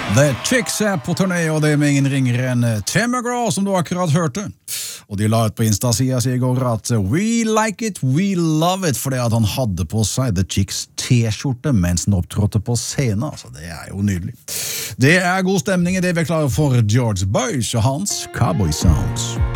The Chicks på turné, og det med ingen ringere enn Tim McGraw, som du akkurat hørte. Og de la ut på Insta-sida si I går at we like it, we love it, fordi at han hadde på seg The Chicks t-skjorte mens han opptrådte på scenen. Altså, det jo nydelig. Det god stemning I det vi klarer for George Bush og hans Cowboy Sounds.